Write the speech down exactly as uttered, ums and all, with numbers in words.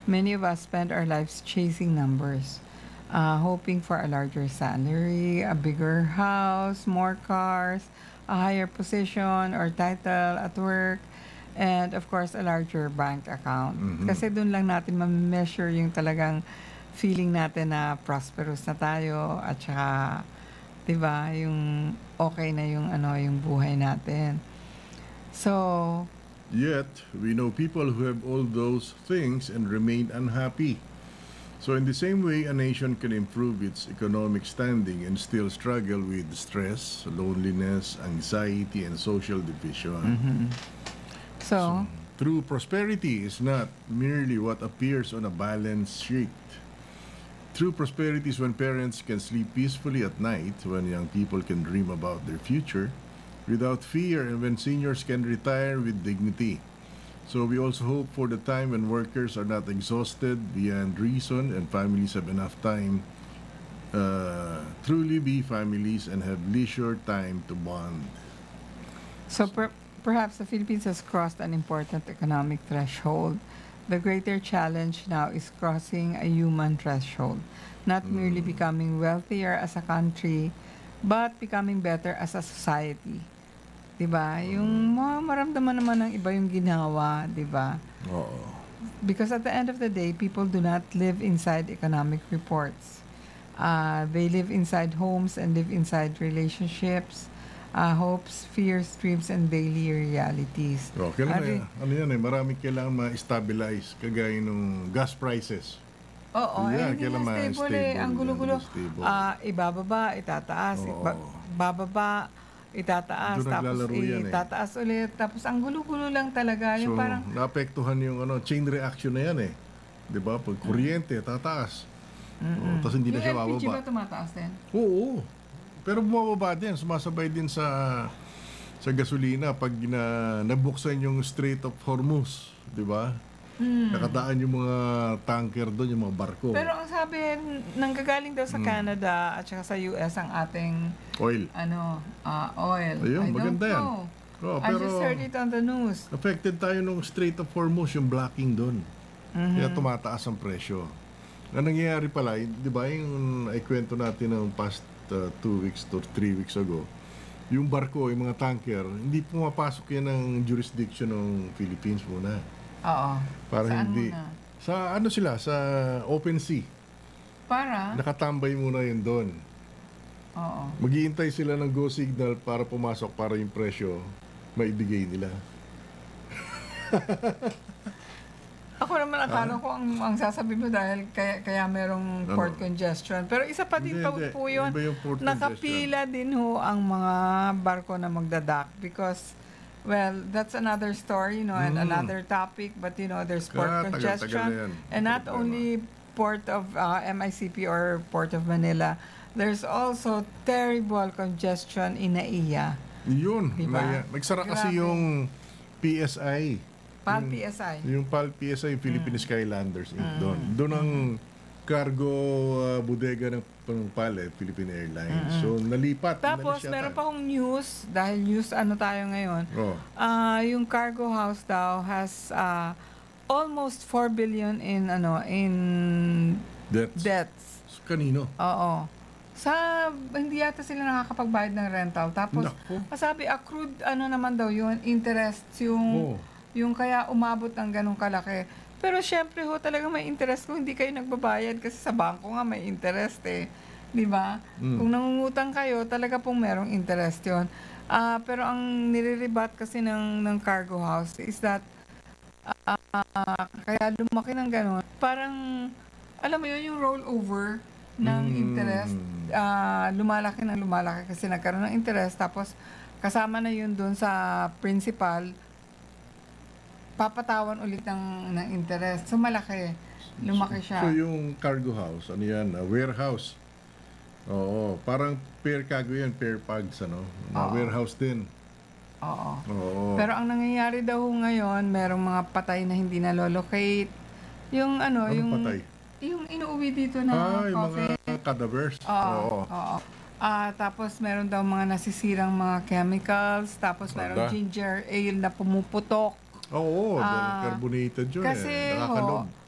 Many of us spend our lives chasing numbers, uh, hoping for a larger salary, a bigger house, more cars, a higher position or title at work, and of course, a larger bank account. Mhm. Kasi dun lang natin ma-measure yung talagang feeling natin na prosperous na tayo at saka, 'di ba, yung okay na yung ano, yung buhay natin. So, Yet, we know people who have all those things and remain unhappy. So, in the same way, a nation can improve its economic standing and still struggle with stress, loneliness, anxiety, and social division. mhm. So, So, true prosperity is not merely what appears on a balance sheet. True prosperity is when parents can sleep peacefully at night, when young people can dream about their future without fear, and when seniors can retire with dignity. So we also hope for the time when workers are not exhausted beyond reason and families have enough time uh, truly be families and have leisure time to bond. so per- perhaps the Philippines has crossed an important economic threshold. The greater challenge now is crossing a human threshold, not merely Mm. becoming wealthier as a country, but becoming better as a society. 'Di ba? Yung ma- maramdaman naman ng iba yung ginawa, 'di ba? Oo. Because at the end of the day, people do not live inside economic reports. Uh, they live inside homes and live inside relationships, uh, hopes, fears, dreams, and daily realities. Oh, kailan Ari, na, ano yan eh, maraming kailangan ma-stabilize, kagaya nung gas prices. oo, eh, Yan, hindi kailan nga stable eh. Ang ma-stable, yan, gulo-gulo. hindi stable. Ah, ibababa, itataas, iba, Oo. bababa, itataas, Doon tapos naglalaro yan eh. itataas ulit. Tapos ang gulo-gulo lang talaga. Yung So, parang, naapektuhan yung ano, chain reaction na yan eh. 'Di ba? Pag kuryente, tataas. Oh, tapos hindi na yung siya L P G ba bababa. tumataas din? Oo. Pero bumababa din, sumasabay din sa sa gasolina pag na, nabuksan yung Strait of Hormuz, 'di ba? Nakadaan yung mga tanker doon, yung mga barko. Pero ang sabi, nanggagaling daw sa Canada at saka sa U S ang ating Oil. ano, ah, oil. Ayun, I don't maganda yan. know. Oh, I pero just heard it on the news. affected tayo nung Strait of Hormuz, yung blocking doon. Mm-hmm. Kaya tumataas ang presyo. Ang nangyayari pala, di ba yung ikwento natin ng past uh, two weeks to three weeks ago, yung barko, yung mga tanker, hindi pumapasok yan ng jurisdiction ng Philippines muna. Oo. Parang Saan hindi. muna? Sa ano sila, sa open sea. Para? Nakatambay muna yun doon. Oo. Maghihintay sila ng go signal para pumasok para yung presyo maibigay nila. Ako naman akala ko ang, ang sasabi mo dahil kaya, kaya merong Ano? port congestion. Pero isa pa din Hindi, pa hindi. po yun. Iba yung port Nakapila din ho ang mga barko na magdadak because, well, that's another story, you know, and Mm. another topic. But, you know, there's port Kaya tagal-tagal congestion. na yan. And not Problema. only port of uh, M I C P or Port of Manila, there's also terrible congestion in Naiya. Yun. Diba? Naya- Nagsara kasi Grabe. yung P S I. P A L Yung- P S I. Yung P A L P S I, yung Philippine Skylanders, Incorporated. Mm. Doon. Doon ang cargo uh, bodega ng ng P A L, eh, Philippine Airlines. So, nalipat. Tapos, inalis yata. meron pa akong news, dahil news ano tayo ngayon, Oh. ah yung cargo house daw has ah, almost four billion in ano in That's, debts. Kanino? Oo. Sa hindi yata sila nakakapagbayad ng rental. Tapos Naku. sabi accrued ano naman daw yun, interest yung Oh. yung kaya umabot ng ganong kalaki. Pero syempre ho talaga may interest kung hindi kayo nagbabayad kasi sa bangko nga may interest eh. 'Di ba? Mm. Kung nangungutang kayo, talaga pong merong interest 'yon. Ah, pero ang niriribat kasi ng ng cargo house is that ah, kaya lumaki ng gano'n. Parang alam mo 'yun yung rollover ng Mm. interest, ah, lumalaki ng lumalaki kasi nagkaroon ng interest tapos kasama na 'yun doon sa principal papatawan ulit ng ng interest. So malaki. Lumaki siya. So, yung cargo house, ano yan? Uh, warehouse. Oo. Parang pair cargo yan, pair pags, ano? Na Oo. warehouse din. Oo. Oo. Pero ang nangyayari daw ho ngayon, merong mga patay na hindi na-locate. Yung ano, Anong yung patay? yung inuuwi dito na Ah, yung coffee. mga cadavers. Oo. Oo. Oo. Ah, tapos meron daw mga nasisirang mga chemicals, tapos merong Aba. ginger ale na pumuputok. Oo, Ah, carbonated yun Kasi eh. ho, Nakakalog.